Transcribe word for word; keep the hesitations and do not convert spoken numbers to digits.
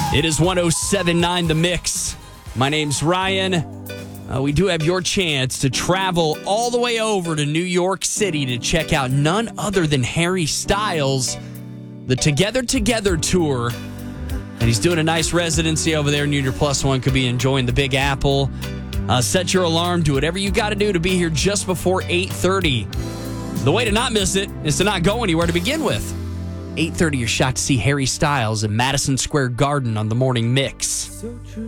It is one oh seven point nine The Mix. My name's Ryan. Uh, we do have your chance to travel all the way over to New York City to check out none other than Harry Styles, the Together Together tour. And he's doing a nice residency over there. New Year Plus One could be enjoying the Big Apple. Uh, set your alarm. Do whatever you got to do to be here just before eight thirty. The way to not miss it is to not go anywhere to begin with. eight thirty, you're shot to see Harry Styles in Madison Square Garden on the Morning Mix.